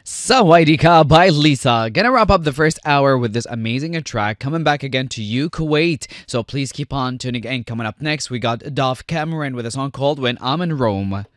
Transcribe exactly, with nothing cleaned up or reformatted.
Sawaidi Ka by Lisa. Gonna wrap up the first hour with this amazing track. Coming back again to you, Kuwait. So please keep on tuning in. Coming up next, we got Dove Cameron with a song called When I'm in Rome.